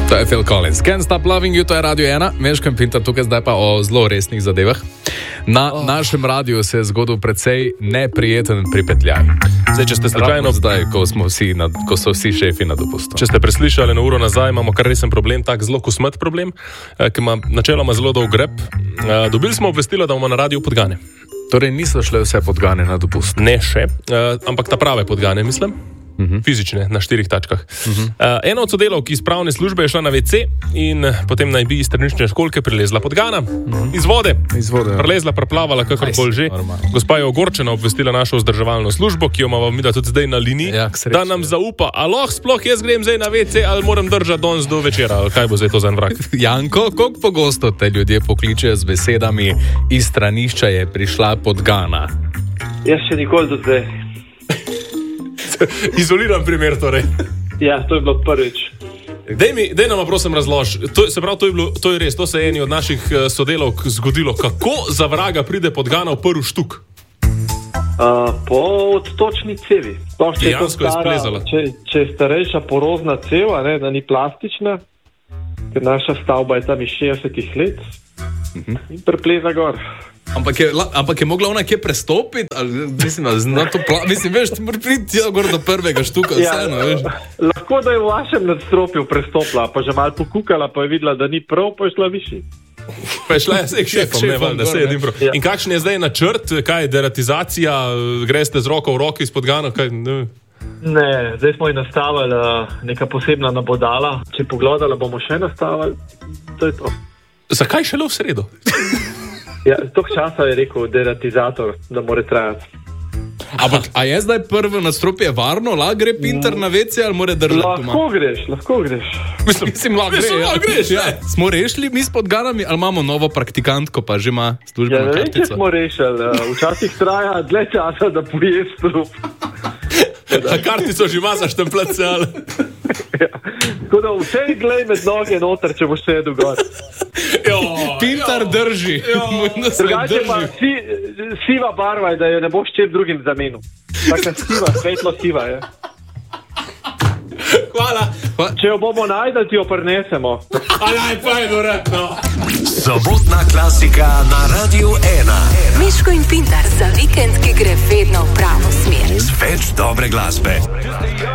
To je Phil Collins. Can't Stop Loving You, to je Radio 1. Meško in Pintar tukaj zdaj pa o zelo resnih zadevah. Na našem radiju se je zgodil precej neprijeten pripetljaj. Zdaj, če ste slučajno zdaj, ko so vsi šefi na dopustu. Če ste preslišali na uro nazaj, imamo kar resen problem, tak zelo kosmet problem, ki ima načeloma zelo dolg grep. Dobili smo obvestilo, da bomo na radiju Podgane. Torej niso šle vse Podgane na dopust? Ne še, ampak ta prave Podgane, mislim. Fizične, na 4 tačkah. Ena od sodelavk iz pravne službe je šla na WC in potem naj bi iz stranične školke prilezla Podgana. Iz vode. Prilezla, preplavala, kakorkoli že. Gospa je ogorčena obvestila našo vzdrževalno službo, ki jo imamo mi da tudi zdaj na liniji, da nam zaupa, ali sploh jaz grem zdaj na WC ali moram držati danes do večera, ali kaj bo zdaj to za en vrak. Janko, koliko pogosto te ljudje pokličejo z besedami iz stranišča je prišla Podgana? Jaz še nikoli do zdaj. Izoliran primer torej. Ja, to je bilo prvič. Dej nam prosim razlož. To je res, to se je eni od naših sodelavk zgodilo. Kako za vraga pride Podgana v prvi štuk? Po odtočni cevi. Dejansko je splezala. Če je starejša porozna cev, da ni plastična, ker naša stavba je tam iz 60 let, in prepleza gor. Ampak je mogla ona kje prestopiti? Mislim, veš, ti mora priti gor do prvega štuka. Lahko, da je v vašem nadstropju prestopila, pa že malo pokukala, pa je videla, da ni prav, pa je šla višji. Pa je šla šefom, da se je dim prav. In kakšen je zdaj načrt? Kaj je deratizacija? Greste z roko v roki iz Podgana? Ne, zdaj smo ji nastavili neka posebna nabodala. Če pogledala, bomo še nastavili. To je to. Zakaj šele v sredo? Ja, tok časa je rekel deratizator, da mora trajati. Ampak, a je zdaj prvo nadstropje varno? Lahko gre Pintar na WC ali mora držati doma? Lahko greš. Mislim, lahko greš. Ja. Smo rešili mi s Podganami ali imamo novo praktikantko, pa že ima službeno kartico? Ja, ne vem, če smo rešili. Včasih traja dlje časa, da poješ strup. Kartico že ima za štempljati. Ja. Tako da vse glej med noge noter, če boš sedel gor. Pintar drži. Drugače pa siva barva je, da jo ne boš čep drugim zamenil. Taka siva, svetlo siva je. Hvala. Če jo bomo najdel, ti jo prinesemo. Sobotna klasika na Radiu 1. Miško in Pintar za vikend, ki gre vedno v pravo smer. Več dobre glasbe.